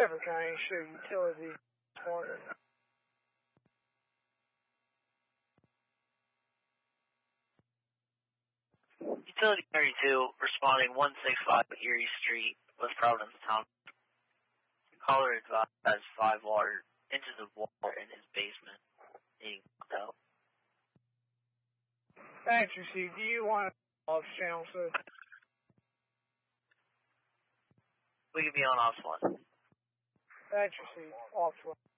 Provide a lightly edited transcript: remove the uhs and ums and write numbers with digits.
Pepper County, sure, utility water. Utility 32, responding 165 Erie Street, West Providence Town. The caller advised has 5 inches of water in his basement, needing out. Thanks, received. Do you want to off channel, sir? We can be on off one. Thanks, received. Off one.